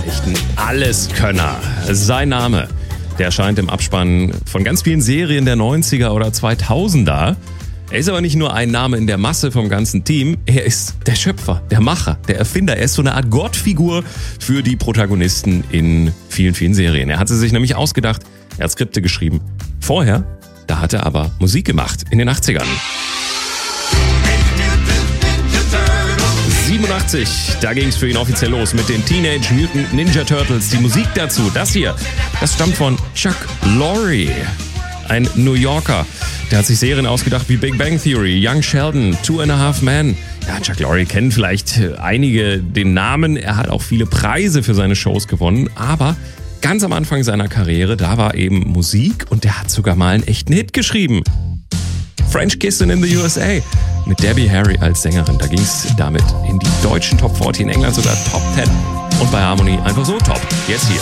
echt ein Alleskönner. Sein Name, der erscheint im Abspann von ganz vielen Serien der 90er oder 2000er. Er ist aber nicht nur ein Name in der Masse vom ganzen Team, er ist der Schöpfer, der Macher, der Erfinder. Er ist so eine Art Gottfigur für die Protagonisten in vielen, vielen Serien. Er hat sie sich nämlich ausgedacht, er hat Skripte geschrieben. Vorher, da hat er aber Musik gemacht in den 80ern. 87, da ging es für ihn offiziell los mit den Teenage Mutant Ninja Turtles. Die Musik dazu, das hier, das stammt von Chuck Lorre, ein New Yorker. Der hat sich Serien ausgedacht wie Big Bang Theory, Young Sheldon, 2.5 Men. Ja, Chuck Lorre kennen vielleicht einige den Namen. Er hat auch viele Preise für seine Shows gewonnen. Aber ganz am Anfang seiner Karriere, da war eben Musik und der hat sogar mal einen echten Hit geschrieben. French Kissin' in the USA mit Debbie Harry als Sängerin. Da ging es damit in die deutschen Top 40, in England sogar Top 10. Und bei Harmony einfach so top. Jetzt hier.